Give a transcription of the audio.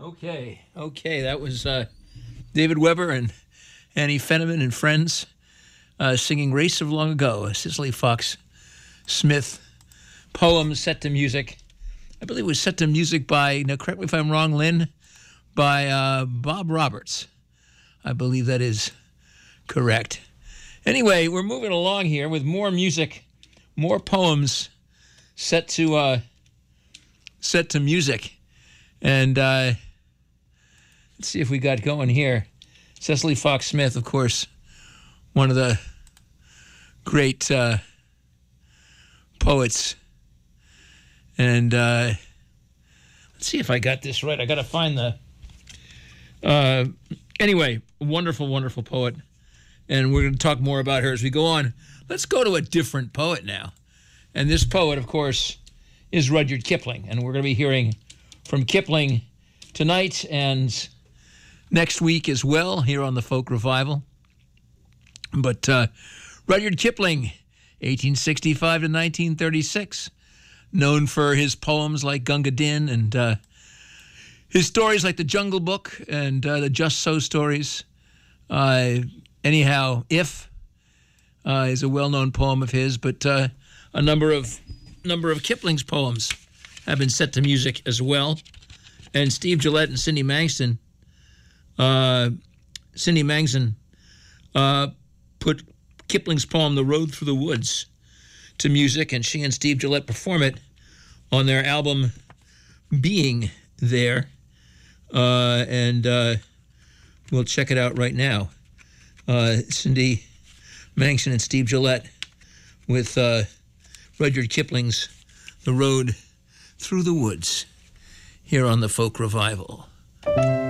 Okay, that was David Weber and Annie Fenneman and Friends singing Race of Long Ago, a Cicely Fox Smith poem set to music. I believe it was set to music by, now correct me if I'm wrong, Lynn, by Bob Roberts. I believe that is correct. Anyway, we're moving along here with more music, more poems set to music. And let's see if we got going here. Cicely Fox Smith, of course, one of the great poets. And let's see if I got this right. I got to find the... anyway, wonderful, wonderful poet. And we're going to talk more about her as we go on. Let's go to a different poet now. And this poet, of course, is Rudyard Kipling. And we're going to be hearing from Kipling tonight and next week as well here on the Folk Revival. But Rudyard Kipling, 1865 to 1936, known for his poems like Gunga Din and his stories like The Jungle Book and the Just So stories. Anyhow, If is a well-known poem of his, but a number of Kipling's poems have been set to music as well. And Steve Gillette and Cindy Mangson put Kipling's poem The Road Through the Woods to music, and she and Steve Gillette perform it on their album Being There. And we'll check it out right now. Cindy Mangson and Steve Gillette with Rudyard Kipling's The Road Through the Woods here on the Folk Revival.